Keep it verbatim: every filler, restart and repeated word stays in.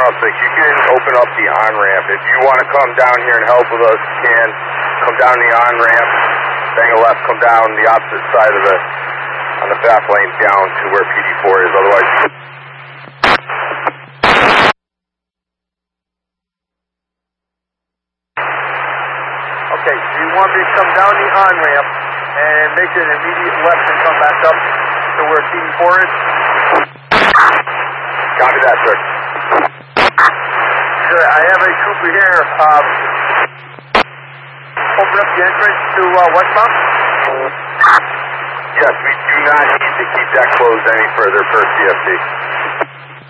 up, like you can open up the on-ramp. If you want to come down here and help with us, you can. Come down the on-ramp, bang a left, come down the opposite side of the, on the fast lane down to where P D four is, otherwise... Okay, so you want me to come down the on-ramp and make an immediate left and come back up to where P D four is? Copy that, sir. Good, I have a trooper here. Um, open up the entrance to uh, westbound? Yes, we do not need to keep that closed any further per C F C.